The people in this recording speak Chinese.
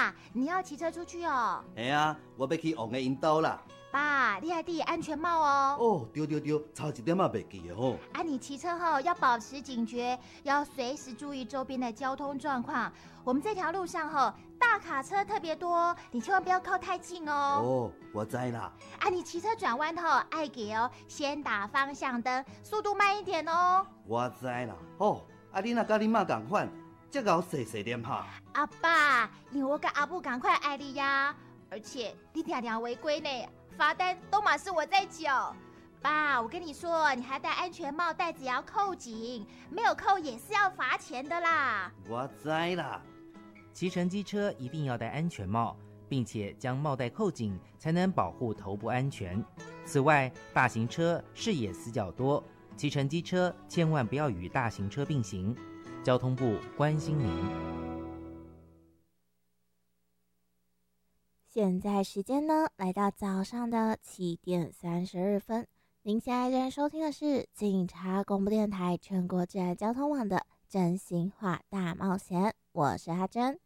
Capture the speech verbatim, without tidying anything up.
爸，你要骑车出去哦？ 嘿啊，我要去王的引导啦。 爸，你还戴安全帽哦。 哦，对对对，差一点嘛袂记的吼。 啊，你骑车后要保持警觉，要随时注意周边的交通状况。我们这条路上吼，大卡车特别多，你千万不要靠太近哦。 哦，我知啦。 啊，你骑车转弯后爱给哦，先打方向灯，速度慢一点哦。 我知啦。哦，啊，你若甲你妈同款，才甲我细细念哈。 阿爸，因为我跟阿布赶快爱你呀，而且你常常违规呢。罚单都马是我在缴，爸，我跟你说，你还戴安全帽，带子也要扣紧，没有扣也是要罚钱的啦。 我知啦。 骑乘机车一定要戴安全帽，并且将帽带扣紧，才能保护头部安全。此外，大型车视野死角多，骑乘机车千万不要与大型车并行。交通部关心您。 现在时间呢，来到早上的七点三十二分。您现在正收听的是警察广播电台全国治安交通网的真心话大冒险，我是阿珍。